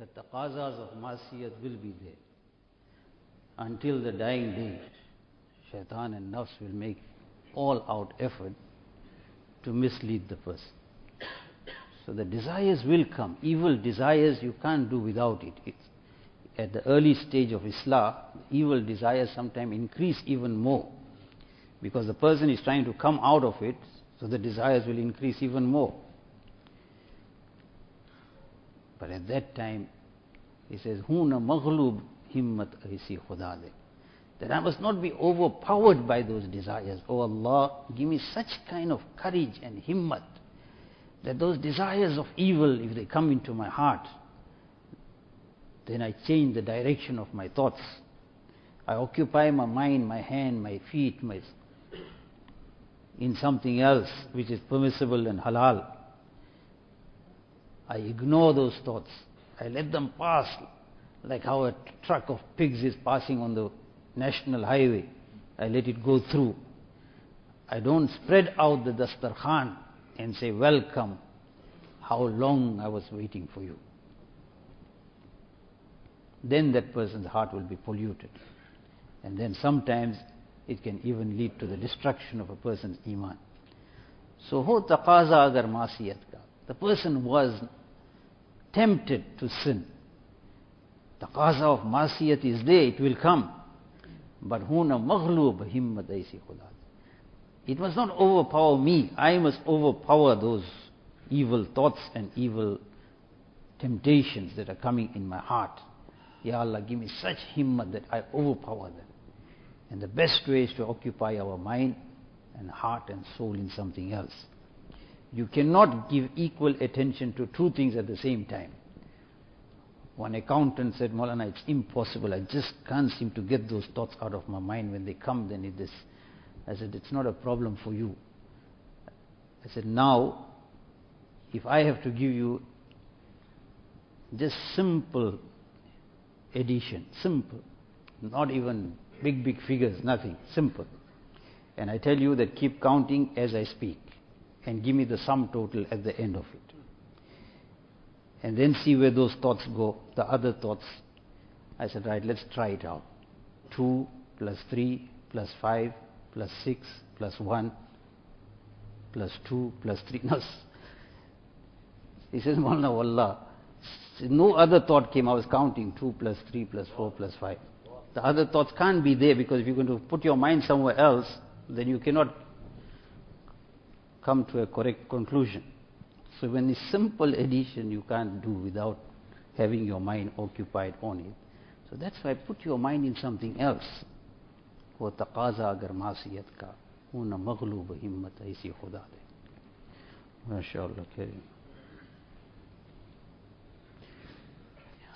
The taqazas of masiyat will be there. Until the dying day, shaitan and nafs will make all out effort to mislead the person. So the desires will come. Evil desires you can't do without it. At the early stage of Islah, evil desires sometimes increase even more, because the person is trying to come out of it, so the desires will increase even more. But at that time, he says, Hoona maghlub himmat aisi khuda de. That I must not be overpowered by those desires. Oh Allah, give me such kind of courage and himmat, that those desires of evil, if they come into my heart, then I change the direction of my thoughts. I occupy my mind, my hand, my feet, in something else which is permissible and halal. I ignore those thoughts. I let them pass like how a truck of pigs is passing on the national highway. I let it go through. I don't spread out the dastarkhan and say, welcome, how long I was waiting for you. Then that person's heart will be polluted. And then sometimes it can even lead to the destruction of a person's iman. So, ho taqaza agar masiyat ka. The person was tempted to sin. Taqaza of masiyat is there, it will come. But huna maghlub himmat aisi khuda. It must not overpower me. I must overpower those evil thoughts and evil temptations that are coming in my heart. Ya Allah, give me such himmat that I overpower them. And the best way is to occupy our mind and heart and soul in something else. You cannot give equal attention to two things at the same time. One accountant said, Maulana, it's impossible. I just can't seem to get those thoughts out of my mind. When they come, then it is. I said, it's not a problem for you. I said, now, if I have to give you just simple addition, simple, not even big figures, nothing, simple. And I tell you that keep counting as I speak and give me the sum total at the end of it. And then see where those thoughts go, the other thoughts. I said, right, let's try it out. 2 plus 3 plus 5 plus 6 plus 1 plus 2 plus 3. No. He says, Maulana, wallah, no other thought came. I was counting 2 plus 3 plus 4 plus 5. The other thoughts can't be there, because if you're going to put your mind somewhere else, then you cannot come to a correct conclusion. So when it's simple addition, you can't do without having your mind occupied on it. So that's why put your mind in something else. वो तकाज़ा अगर मासियत का वो न मग़लूब हिम्मत ऐसी खुदा दे. माशाअल्लाह.